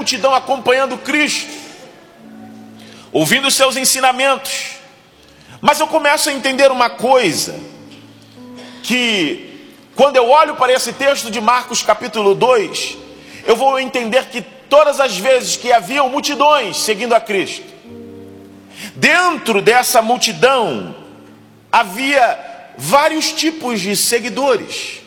multidão acompanhando Cristo, ouvindo seus ensinamentos. Mas eu começo a entender uma coisa, que quando eu olho para esse texto de Marcos capítulo 2, eu vou entender que todas as vezes que haviam multidões seguindo a Cristo, dentro dessa multidão havia vários tipos de seguidores.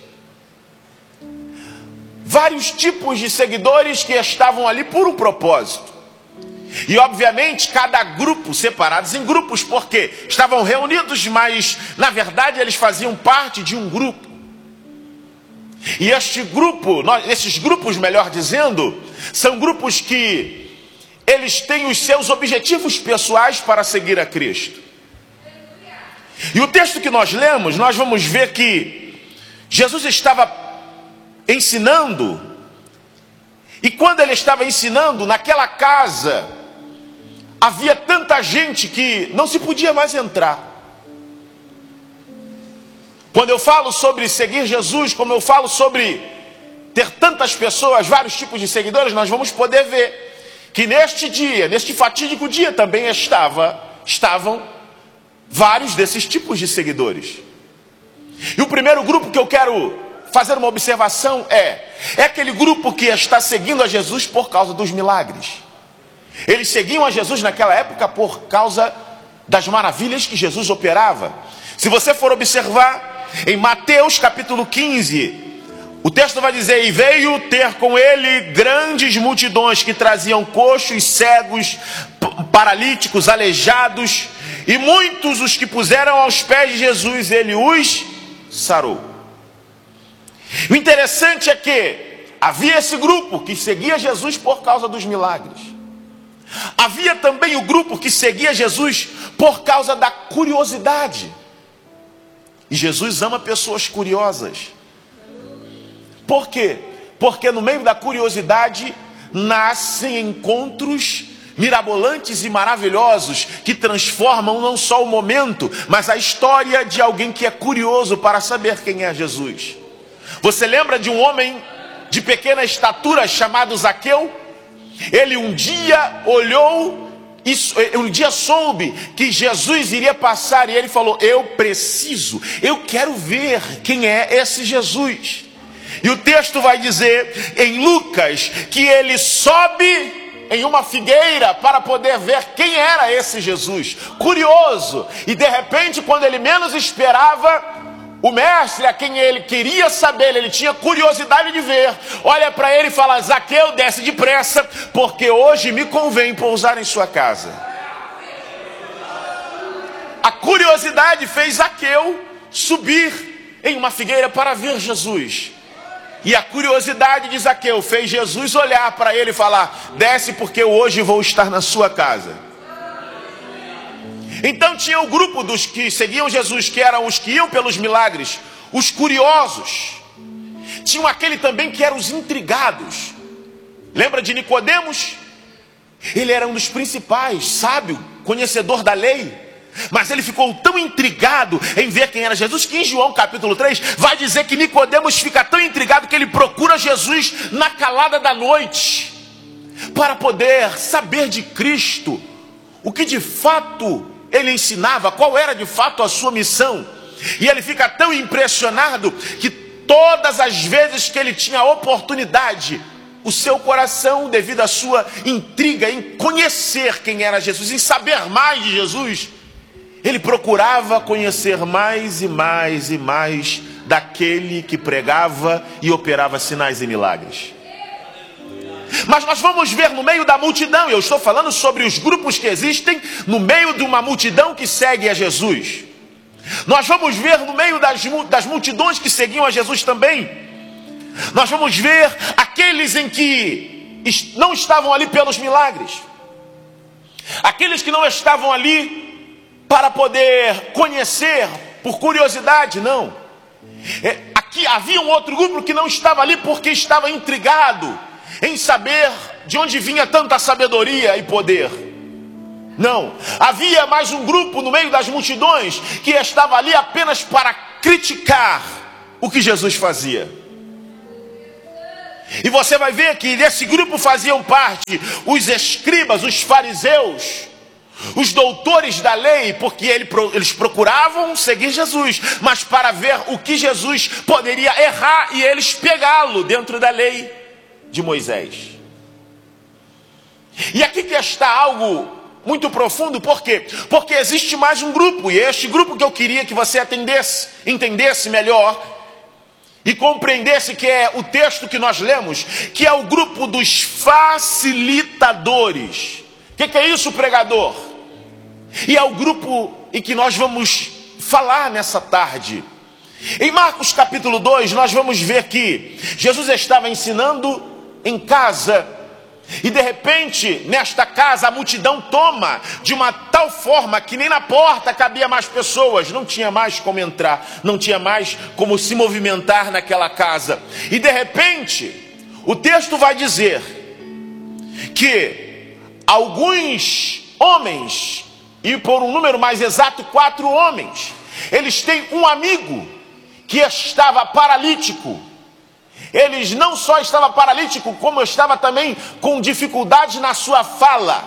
Vários tipos de seguidores que estavam ali por um propósito. E obviamente cada grupo, separados em grupos, porque estavam reunidos, mas na verdade eles faziam parte de um grupo. E esses grupos, melhor dizendo, são grupos que eles têm os seus objetivos pessoais para seguir a Cristo. E o texto que nós lemos, nós vamos ver que Jesus estava ensinando, e quando ele estava ensinando, naquela casa havia tanta gente que não se podia mais entrar. Quando eu falo sobre seguir Jesus, como eu falo sobre ter tantas pessoas, vários tipos de seguidores, nós vamos poder ver que neste dia, neste fatídico dia, também estavam vários desses tipos de seguidores. E o primeiro grupo que eu quero fazer uma observação é aquele grupo que está seguindo a Jesus por causa dos milagres. Eles seguiam a Jesus naquela época por causa das maravilhas que Jesus operava. Se você for observar em Mateus capítulo 15, o texto vai dizer: e veio ter com ele grandes multidões que traziam coxos, cegos, paralíticos, aleijados, e muitos os que puseram aos pés de Jesus, ele os sarou. O interessante é que havia esse grupo que seguia Jesus por causa dos milagres. Havia também o grupo que seguia Jesus por causa da curiosidade. E Jesus ama pessoas curiosas. Por quê? Porque no meio da curiosidade nascem encontros mirabolantes e maravilhosos que transformam não só o momento, mas a história de alguém que é curioso para saber quem é Jesus. Você lembra de um homem de pequena estatura chamado Zaqueu? Ele um dia olhou, um dia soube que Jesus iria passar e ele falou: eu quero ver quem é esse Jesus. E o texto vai dizer em Lucas que ele sobe em uma figueira para poder ver quem era esse Jesus, curioso. E de repente, quando ele menos esperava, o mestre, a quem ele queria saber, ele tinha curiosidade de ver, olha para ele e fala: Zaqueu, desce depressa, porque hoje me convém pousar em sua casa. A curiosidade fez Zaqueu subir em uma figueira para ver Jesus. E a curiosidade de Zaqueu fez Jesus olhar para ele e falar: desce, porque hoje vou estar na sua casa. Então tinha o grupo dos que seguiam Jesus, que eram os que iam pelos milagres, os curiosos. Tinha aquele também que eram os intrigados. Lembra de Nicodemos? Ele era um dos principais, sábio, conhecedor da lei. Mas ele ficou tão intrigado em ver quem era Jesus, que em João capítulo 3 vai dizer que Nicodemos fica tão intrigado que ele procura Jesus na calada da noite, para poder saber de Cristo, o que de fato ele ensinava, qual era de fato a sua missão. E ele fica tão impressionado que todas as vezes que ele tinha a oportunidade, o seu coração, devido à sua intriga em conhecer quem era Jesus, em saber mais de Jesus, ele procurava conhecer mais e mais e mais daquele que pregava e operava sinais e milagres. Mas nós vamos ver no meio da multidão, eu estou falando sobre os grupos que existem no meio de uma multidão que segue a Jesus. Nós vamos ver no meio das multidões que seguiam a Jesus também. Nós vamos ver aqueles em que não estavam ali pelos milagres. Aqueles que não estavam ali para poder conhecer por curiosidade, não. Aqui havia um outro grupo que não estava ali porque estava intrigado em saber de onde vinha tanta sabedoria e poder. Não, havia mais um grupo no meio das multidões que estava ali apenas para criticar o que Jesus fazia. E você vai ver que desse grupo faziam parte os escribas, os fariseus, os doutores da lei, porque eles procuravam seguir Jesus, mas para ver o que Jesus poderia errar e eles pegá-lo dentro da lei de Moisés. E aqui que está algo muito profundo, por quê? Porque existe mais um grupo, e é este grupo que eu queria que você entendesse melhor, e compreendesse que é o texto que nós lemos, que é o grupo dos facilitadores. O que é isso, pregador? E é o grupo em que nós vamos falar nessa tarde. Em Marcos capítulo 2, nós vamos ver que Jesus estava ensinando em casa, e de repente, nesta casa, a multidão toma de uma tal forma que nem na porta cabia mais pessoas, não tinha mais como entrar, não tinha mais como se movimentar naquela casa. E de repente, o texto vai dizer que alguns homens, e por um número mais exato, 4 homens, eles têm um amigo que estava paralítico. Eles não só estavam paralíticos, como estava também com dificuldade na sua fala.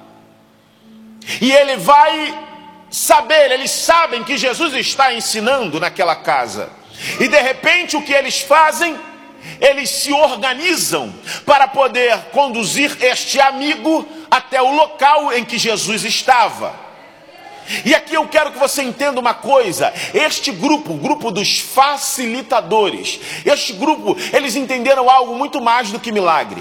E ele vai saber, eles sabem que Jesus está ensinando naquela casa. E de repente o que eles fazem? Eles se organizam para poder conduzir este amigo até o local em que Jesus estava. E aqui eu quero que você entenda uma coisa. Este grupo, o grupo dos facilitadores, este grupo, eles entenderam algo muito mais do que milagre.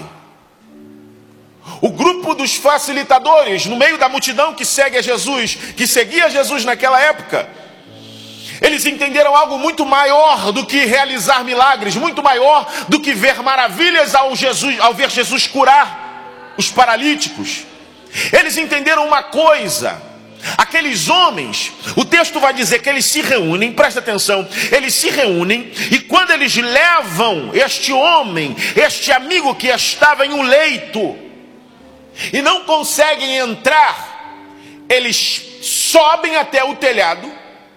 O grupo dos facilitadores, no meio da multidão que segue a Jesus, que seguia Jesus naquela época, eles entenderam algo muito maior do que realizar milagres, muito maior do que ver maravilhas ao ver Jesus curar os paralíticos. Eles entenderam uma coisa. Aqueles homens, o texto vai dizer que eles se reúnem, presta atenção, eles se reúnem, e quando eles levam este homem, este amigo que estava em um leito, e não conseguem entrar, eles sobem até o telhado,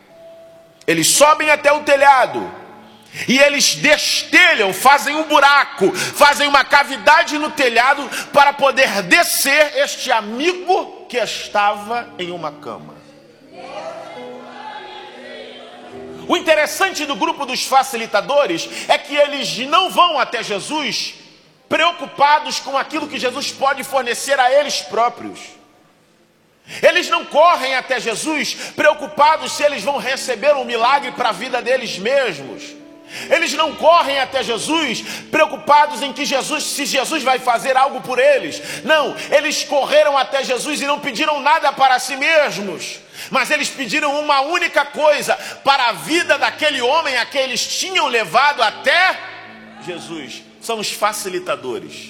e eles destelham, fazem um buraco, fazem uma cavidade no telhado para poder descer este amigo que estava em uma cama. O interessante do grupo dos facilitadores é que eles não vão até Jesus preocupados com aquilo que Jesus pode fornecer a eles próprios. Eles não correm até Jesus preocupados se eles vão receber um milagre para a vida deles mesmos. Eles não correm até Jesus preocupados em que se Jesus vai fazer algo por eles. Não, eles correram até Jesus e não pediram nada para si mesmos, mas eles pediram uma única coisa para a vida daquele homem a que eles tinham levado até Jesus. São os facilitadores.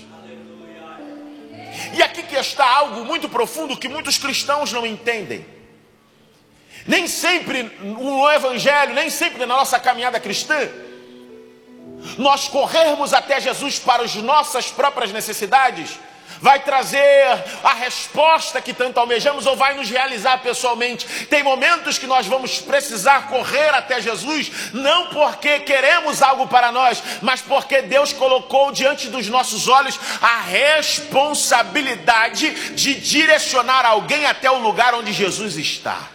E aqui que está algo muito profundo que muitos cristãos não entendem. Nem sempre no evangelho, nem sempre na nossa caminhada cristã, nós corrermos até Jesus para as nossas próprias necessidades vai trazer a resposta que tanto almejamos ou vai nos realizar pessoalmente. Tem momentos que nós vamos precisar correr até Jesus, não porque queremos algo para nós, mas porque Deus colocou diante dos nossos olhos a responsabilidade de direcionar alguém até o lugar onde Jesus está.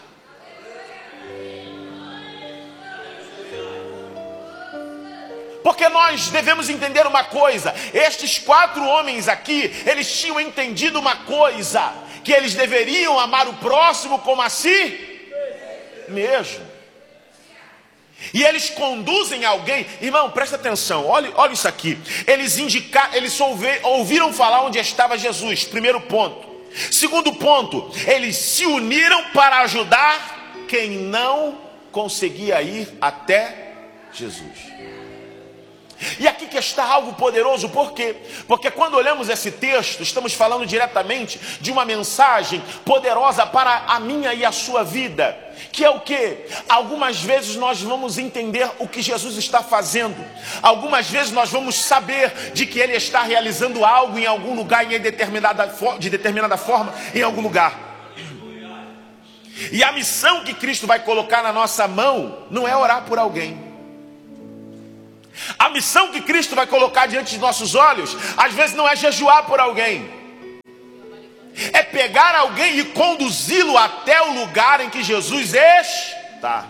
Porque nós devemos entender uma coisa. Estes 4 homens aqui, eles tinham entendido uma coisa, que eles deveriam amar o próximo como a si mesmo. E eles conduzem alguém. Irmão, presta atenção, olha isso aqui. Eles ouviram falar onde estava Jesus. Primeiro ponto. Segundo ponto, eles se uniram para ajudar quem não conseguia ir até Jesus. E aqui que está algo poderoso, por quê? Porque quando olhamos esse texto, estamos falando diretamente de uma mensagem poderosa para a minha e a sua vida. Que é o quê? Algumas vezes nós vamos entender o que Jesus está fazendo. Algumas vezes nós vamos saber de que Ele está realizando algo em algum lugar, de determinada forma, em algum lugar. E a missão que Cristo vai colocar na nossa mão não é orar por alguém. A missão que Cristo vai colocar diante de nossos olhos, às vezes não é jejuar por alguém, é pegar alguém e conduzi-lo até o lugar em que Jesus está.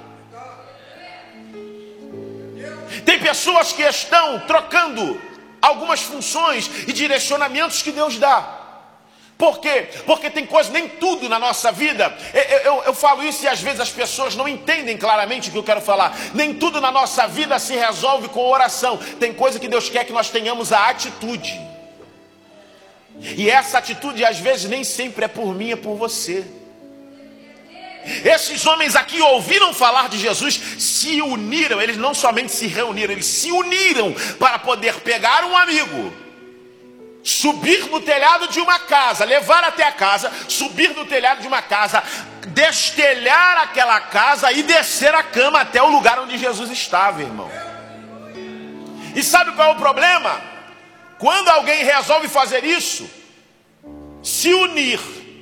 Tem pessoas que estão trocando algumas funções e direcionamentos que Deus dá. Por quê? Porque tem coisas, nem tudo na nossa vida, eu falo isso e às vezes as pessoas não entendem claramente o que eu quero falar. Nem tudo na nossa vida se resolve com oração. Tem coisa que Deus quer que nós tenhamos a atitude. E essa atitude às vezes nem sempre é por mim, é por você. Esses homens aqui ouviram falar de Jesus, se uniram, eles não somente se reuniram, eles se uniram para poder pegar um amigo, subir no telhado de uma casa, levar até a casa, subir no telhado de uma casa, destelhar aquela casa e descer a cama até o lugar onde Jesus estava, irmão. E sabe qual é o problema? Quando alguém resolve fazer isso, se unir,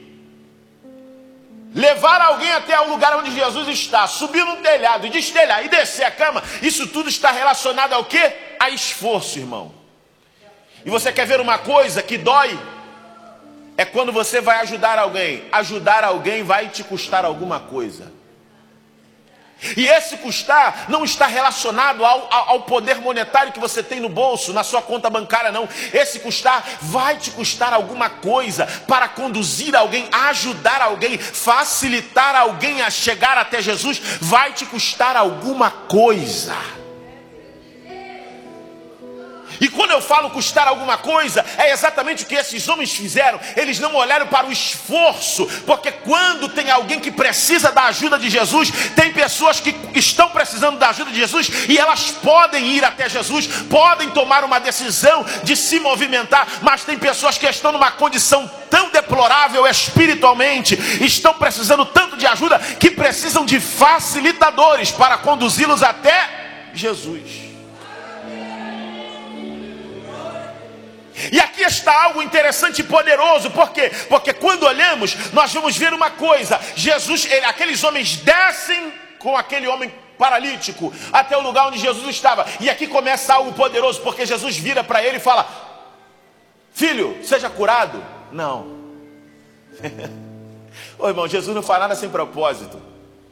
levar alguém até o lugar onde Jesus está, subir no telhado e destelhar e descer a cama, isso tudo está relacionado ao quê? A esforço, irmão. E você quer ver uma coisa que dói? É quando você vai ajudar alguém. Ajudar alguém vai te custar alguma coisa. E esse custar não está relacionado ao poder monetário que você tem no bolso, na sua conta bancária, não. Esse custar vai te custar alguma coisa para conduzir alguém, ajudar alguém, facilitar alguém a chegar até Jesus. Vai te custar alguma coisa. E quando eu falo custar alguma coisa, é exatamente o que esses homens fizeram. Eles não olharam para o esforço, porque quando tem alguém que precisa da ajuda de Jesus, tem pessoas que estão precisando da ajuda de Jesus, e elas podem ir até Jesus, podem tomar uma decisão de se movimentar, mas tem pessoas que estão numa condição tão deplorável espiritualmente, estão precisando tanto de ajuda, que precisam de facilitadores para conduzi-los até Jesus. E aqui está algo interessante e poderoso. Por quê? Porque quando olhamos, nós vamos ver uma coisa. Jesus, aqueles homens descem com aquele homem paralítico até o lugar onde Jesus estava. E aqui começa algo poderoso, porque Jesus vira para ele e fala: filho, seja curado. Não. Ô irmão, Jesus não faz nada sem propósito.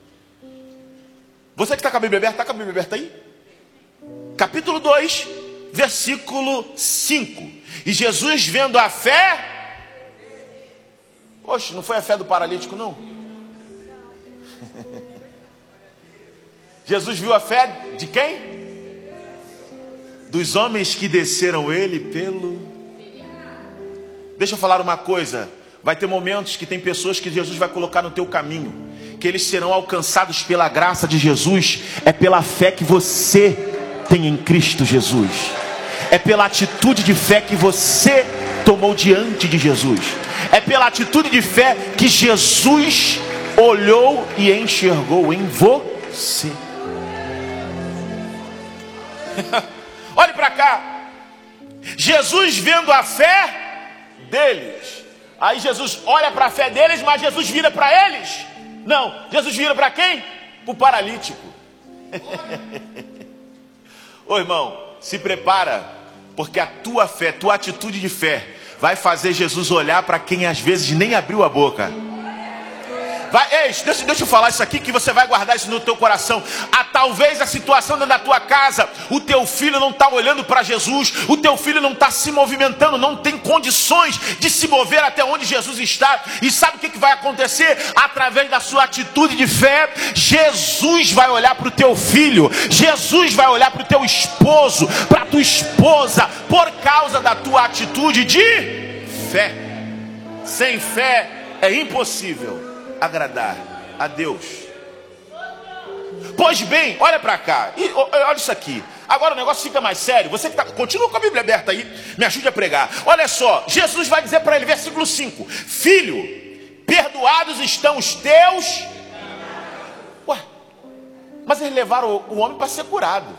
Você que está com a Bíblia aberta, está com a Bíblia aberta aí? Capítulo 2, versículo 5. E Jesus, vendo a fé... Oxe, não foi a fé do paralítico, não? Jesus viu a fé de quem? Dos homens que desceram ele pelo... Deixa eu falar uma coisa. Vai ter momentos que tem pessoas que Jesus vai colocar no teu caminho, que eles serão alcançados pela graça de Jesus. É pela fé que você tem em Cristo Jesus. É pela atitude de fé que você tomou diante de Jesus. É pela atitude de fé que Jesus olhou e enxergou em você. Olhe para cá. Jesus vendo a fé deles. Aí Jesus olha para a fé deles, mas Jesus vira para eles? Não, Jesus vira para quem? Para o paralítico. Ô irmão, se prepara, porque a tua fé, tua atitude de fé vai fazer Jesus olhar para quem às vezes nem abriu a boca. Ei, deixa eu falar isso aqui, que você vai guardar isso no teu coração. Talvez a situação dentro da tua casa, o teu filho não está olhando para Jesus, o teu filho não está se movimentando, não tem condições de se mover até onde Jesus está. E sabe o que vai acontecer? Através da sua atitude de fé, Jesus vai olhar para o teu filho, Jesus vai olhar para o teu esposo, para a tua esposa, por causa da tua atitude de fé. Sem fé é impossível agradar a Deus. Pois bem, olha para cá, e olha isso aqui. Agora o negócio fica mais sério. Você que continua com a Bíblia aberta aí, me ajude a pregar. Olha só, Jesus vai dizer para ele, versículo 5: filho, perdoados estão os teus. Ué, mas eles levaram o homem para ser curado.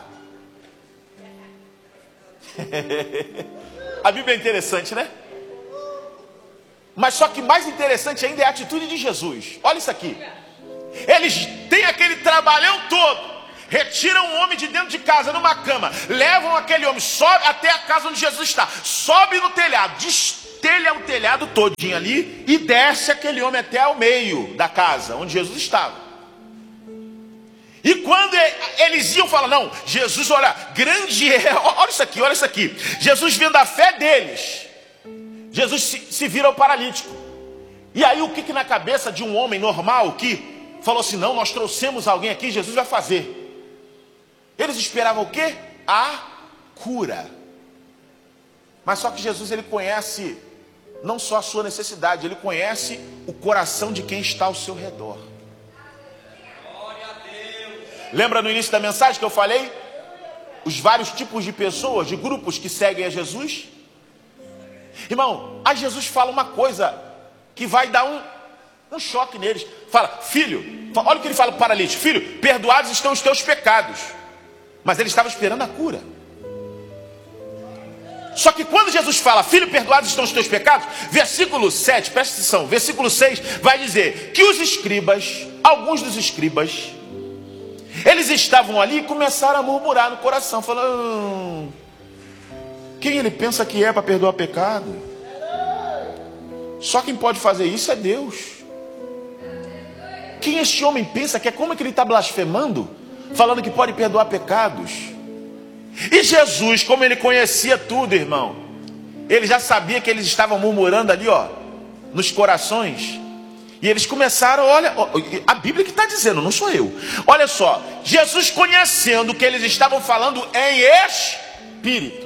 A Bíblia é interessante, né? Mas só que mais interessante ainda é a atitude de Jesus. Olha isso aqui. Eles têm aquele trabalhão todo. retiram um homem de dentro de casa, numa cama, levam aquele homem, sobe até a casa onde Jesus está, sobe no telhado, destelha o telhado todinho ali e desce aquele homem até ao meio da casa onde Jesus estava. E quando eles iam falar, não, Jesus, olha, grande é, olha isso aqui, olha isso aqui. Jesus, vendo a fé deles, Jesus se vira ao paralítico. E aí o que na cabeça de um homem normal que falou assim, não, nós trouxemos alguém aqui, Jesus vai fazer. Eles esperavam o quê? A cura. Mas só que Jesus, ele conhece não só a sua necessidade, ele conhece o coração de quem está ao seu redor. Lembra no início da mensagem que eu falei? Os vários tipos de pessoas, de grupos que seguem a Jesus? Irmão, aí Jesus fala uma coisa que vai dar um choque neles. Fala, filho, olha o que ele fala para o paralítico. Filho, perdoados estão os teus pecados. Mas ele estava esperando a cura. Só que quando Jesus fala, filho, perdoados estão os teus pecados, versículo 7, presta atenção, versículo 6 vai dizer que os escribas, alguns dos escribas, eles estavam ali e começaram a murmurar no coração, falando, quem ele pensa que é para perdoar pecado? Só quem pode fazer isso é Deus. Quem este homem pensa que é? Como é que ele está blasfemando, falando que pode perdoar pecados? E Jesus, como ele conhecia tudo, irmão, ele já sabia que eles estavam murmurando ali, ó, nos corações. E eles começaram, olha, a Bíblia que está dizendo, não sou eu. Olha só, Jesus conhecendo que eles estavam falando em espírito.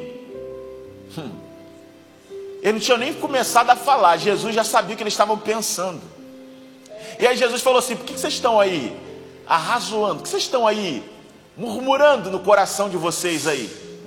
Eles não tinham nem começado a falar, Jesus já sabia o que eles estavam pensando. E aí Jesus falou assim, por que vocês estão aí arrazoando? Por que vocês estão aí murmurando no coração de vocês aí?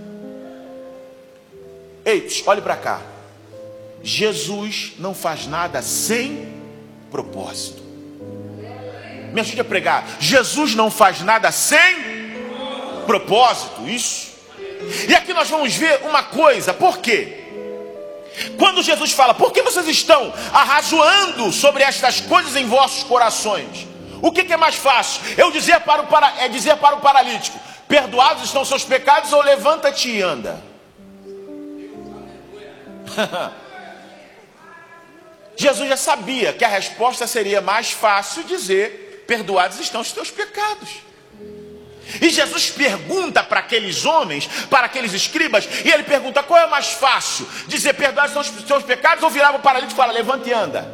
Ei, olhe para cá. Jesus não faz nada sem propósito. Me ajude a pregar. Jesus não faz nada sem propósito. Isso. E aqui nós vamos ver uma coisa. Por quê? Quando Jesus fala, por que vocês estão arrazoando sobre estas coisas em vossos corações? O que é mais fácil? Eu dizer para o paralítico, perdoados estão seus pecados, ou levanta-te e anda? Jesus já sabia que a resposta seria mais fácil dizer, perdoados estão os teus pecados. E Jesus pergunta para aqueles homens, para aqueles escribas, e ele pergunta, qual é mais fácil? Dizer, perdoados estão os teus pecados, ou virar para o paralítico e falar, levanta e anda?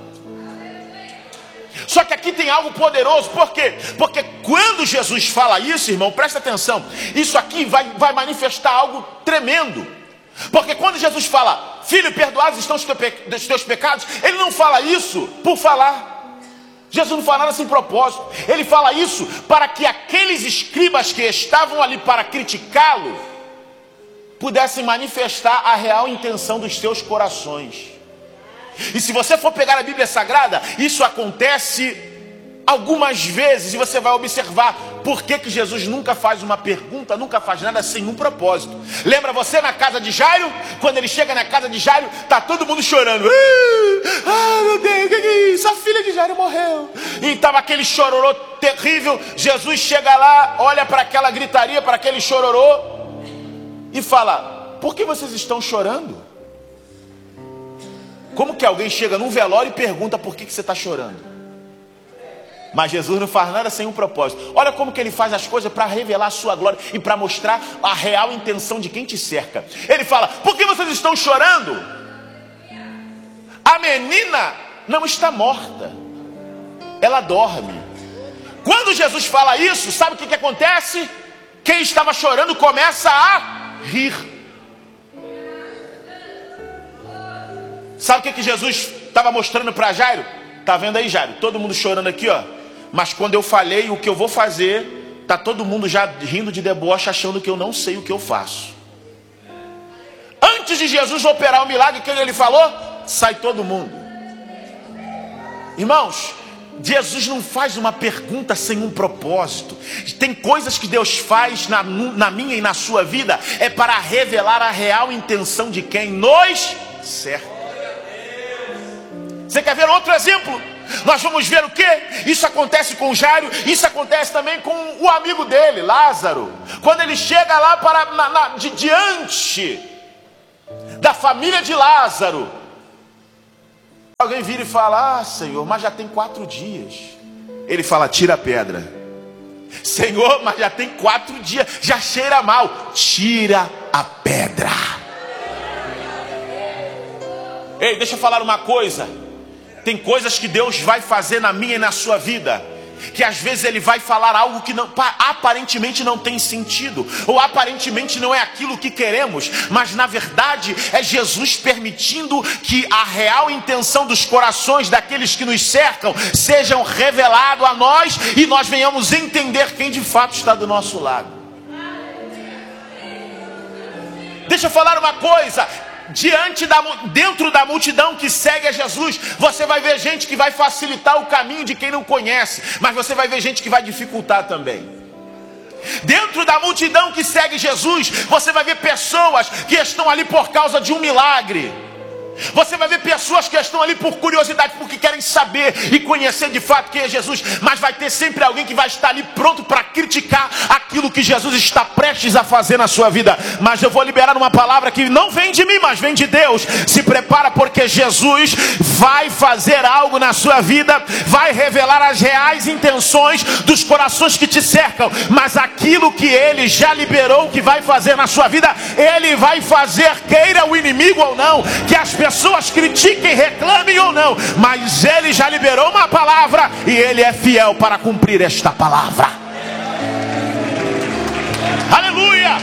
Só que aqui tem algo poderoso, por quê? Porque quando Jesus fala isso, irmão, presta atenção, isso aqui vai manifestar algo tremendo. Porque quando Jesus fala, filho, perdoados estão os teus pecados, ele não fala isso por falar. Jesus não fala nada sem propósito. Ele fala isso para que aqueles escribas que estavam ali para criticá-lo pudessem manifestar a real intenção dos seus corações. E se você for pegar a Bíblia Sagrada, isso acontece algumas vezes, e você vai observar por que Jesus nunca faz uma pergunta, nunca faz nada sem um propósito. Lembra você na casa de Jairo? Quando ele chega na casa de Jairo, tá todo mundo chorando. Ah, meu Deus, que é isso? A filha de Jairo morreu. E estava aquele chororô terrível. Jesus chega lá, olha para aquela gritaria, para aquele chororô e fala, por que vocês estão chorando? Como que alguém chega num velório e pergunta por que você está chorando? Mas Jesus não faz nada sem um propósito. Olha como que ele faz as coisas para revelar a sua glória e para mostrar a real intenção de quem te cerca. Ele fala, por que vocês estão chorando? A menina não está morta, ela dorme. Quando Jesus fala isso, sabe o que acontece? Quem estava chorando começa a rir. Sabe o que Jesus estava mostrando para Jairo? Tá vendo aí, Jairo? Todo mundo chorando aqui, ó. Mas quando eu falei o que eu vou fazer, tá todo mundo já rindo de deboche, achando que eu não sei o que eu faço. Antes de Jesus operar o milagre, que ele falou, sai todo mundo. Irmãos, Jesus não faz uma pergunta sem um propósito. Tem coisas que Deus faz na minha e na sua vida, é para revelar a real intenção de quem nos cerca. Você quer ver outro exemplo? Nós vamos ver o quê? Isso acontece com Jairo, isso acontece também com o amigo dele, Lázaro. Quando ele chega lá diante da família de Lázaro, alguém vira e fala: ah, Senhor, mas já tem 4 dias. Ele fala: tira a pedra. Senhor, mas já tem 4 dias, já cheira mal. Tira a pedra. Ei, deixa eu falar uma coisa. Tem coisas que Deus vai fazer na minha e na sua vida, que às vezes Ele vai falar algo que aparentemente não tem sentido, ou aparentemente não é aquilo que queremos, mas na verdade é Jesus permitindo que a real intenção dos corações daqueles que nos cercam sejam revelado a nós, e nós venhamos entender quem de fato está do nosso lado. Deixa eu falar uma coisa. Dentro da multidão que segue a Jesus, você vai ver gente que vai facilitar o caminho de quem não conhece, mas você vai ver gente que vai dificultar também. Dentro da multidão que segue Jesus, você vai ver pessoas que estão ali por causa de um milagre. Você vai ver pessoas que estão ali por curiosidade, porque querem saber e conhecer de fato quem é Jesus. Mas vai ter sempre alguém que vai estar ali pronto para criticar aquilo que Jesus está prestes a fazer na sua vida. Mas eu vou liberar uma palavra que não vem de mim, mas vem de Deus. Se prepara, porque Jesus vai fazer algo na sua vida, vai revelar as reais intenções dos corações que te cercam. Mas aquilo que Ele já liberou que vai fazer na sua vida, Ele vai fazer, queira o inimigo ou não, que as pessoas critiquem, reclamem ou não, mas Ele já liberou uma palavra e Ele é fiel para cumprir esta palavra. Aleluia!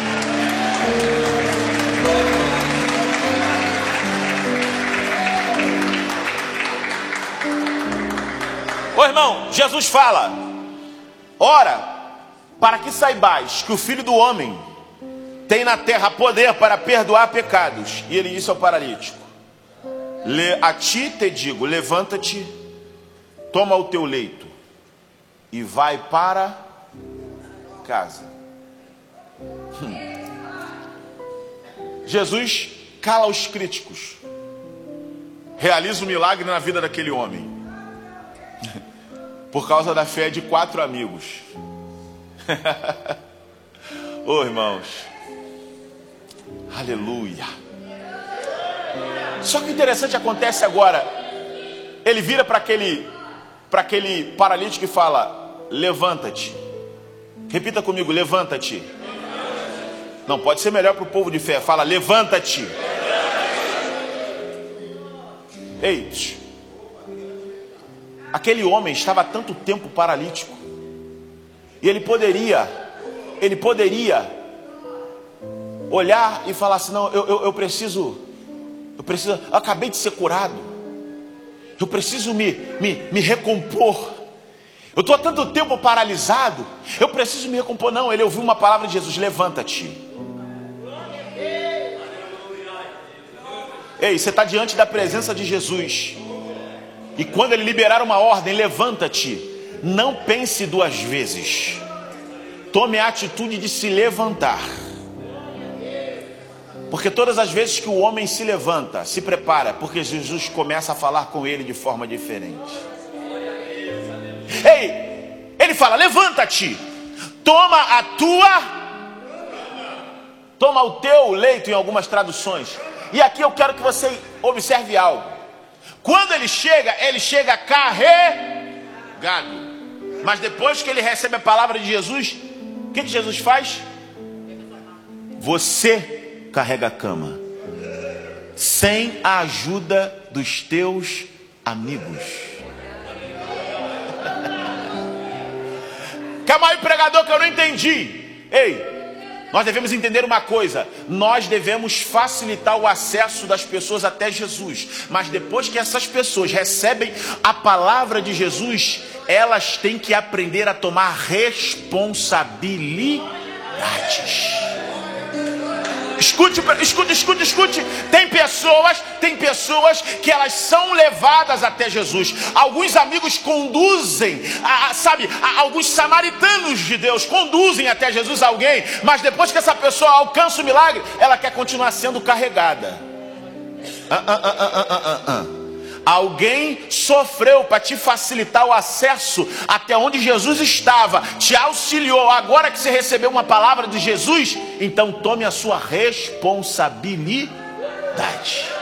Ô irmão, Jesus fala: ora, para que saibais que o Filho do Homem tem na terra poder para perdoar pecados. E Ele disse ao paralítico: a ti te digo, levanta-te, toma o teu leito e vai para casa. Jesus cala os críticos, realiza um milagre na vida daquele homem, por causa da fé de 4 amigos. Oh, irmãos, aleluia. Só que o interessante acontece agora. Ele vira para aquele paralítico e fala: levanta-te. Repita comigo: levanta-te. Não, pode ser melhor para o povo de fé. Fala: levanta-te. Ei, aquele homem estava há tanto tempo paralítico, e ele poderia olhar e falar assim: não, eu preciso, eu acabei de ser curado, eu preciso me recompor, eu estou há tanto tempo paralisado, eu preciso me recompor. Não, ele ouviu uma palavra de Jesus: levanta-te. Ei, você está diante da presença de Jesus, e quando Ele liberar uma ordem, levanta-te, não pense 2 vezes, tome a atitude de se levantar. Porque todas as vezes que o homem se levanta, se prepara, porque Jesus começa a falar com ele de forma diferente. Ei, Ele fala: levanta-te, toma o teu leito, em algumas traduções. E aqui eu quero que você observe algo. Quando ele chega carregado. Mas depois que ele recebe a palavra de Jesus, o que Jesus faz? Você carrega a cama, sem a ajuda dos teus amigos. Calma aí, pregador, que eu não entendi. Ei, nós devemos entender uma coisa: nós devemos facilitar o acesso das pessoas até Jesus. Mas depois que essas pessoas recebem a palavra de Jesus, elas têm que aprender a tomar responsabilidades. Escute. Tem pessoas que elas são levadas até Jesus. Alguns amigos conduzem, alguns samaritanos de Deus conduzem até Jesus alguém, mas depois que essa pessoa alcança o milagre, ela quer continuar sendo carregada. Alguém sofreu para te facilitar o acesso até onde Jesus estava, te auxiliou. Agora que você recebeu uma palavra de Jesus, então tome a sua responsabilidade.